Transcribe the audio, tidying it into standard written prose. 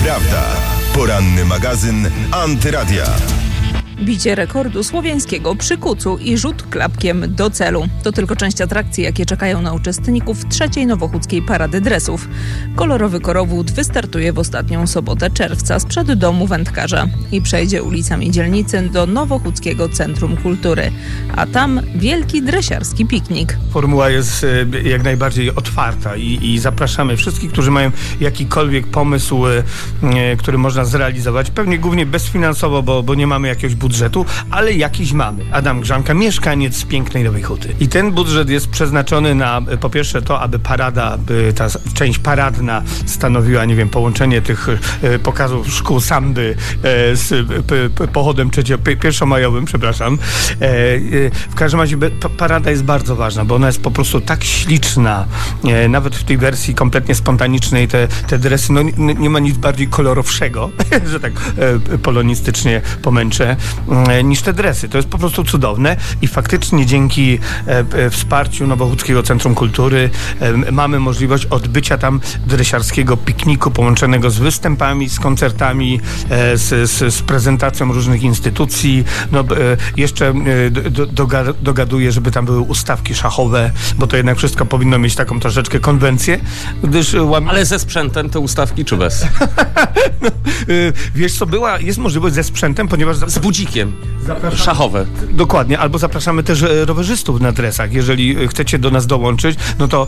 Prawda. Poranny magazyn Antyradia. Bicie rekordu słowiańskiego przy kucu i rzut klapkiem do celu. To tylko część atrakcji, jakie czekają na uczestników trzeciej nowochódzkiej parady dresów. Kolorowy korowód wystartuje w ostatnią sobotę czerwca sprzed domu wędkarza i przejdzie ulicami dzielnicy do Nowochódzkiego Centrum Kultury. A tam wielki dresiarski piknik. Formuła jest jak najbardziej otwarta i zapraszamy wszystkich, którzy mają jakikolwiek pomysł, który można zrealizować. Pewnie głównie bezfinansowo, bo nie mamy jakiegoś budżetu, ale jakiś mamy. Adam Grzanka, mieszkaniec pięknej Nowej Huty. I ten budżet jest przeznaczony na, po pierwsze to, aby parada, ta część paradna stanowiła, połączenie tych pokazów szkół samby z pochodem pierwszomajowym, przepraszam. W każdym razie parada jest bardzo ważna, bo ona jest po prostu tak śliczna. Nawet w tej wersji kompletnie spontanicznej te dresy, nie ma nic bardziej kolorowszego, że tak polonistycznie pomęczę, niż te dresy. To jest po prostu cudowne i faktycznie dzięki wsparciu Nowochódzkiego Centrum Kultury mamy możliwość odbycia tam dresiarskiego pikniku połączonego z występami, z koncertami, z prezentacją różnych instytucji. Jeszcze dogaduję, żeby tam były ustawki szachowe, bo to jednak wszystko powinno mieć taką troszeczkę konwencję, gdyż Ale ze sprzętem te ustawki, czy bez? Wiesz co, jest możliwość ze sprzętem, ponieważ Z budzikiem. Szachowe. Dokładnie, albo zapraszamy też rowerzystów na dresach. Jeżeli chcecie do nas dołączyć, no to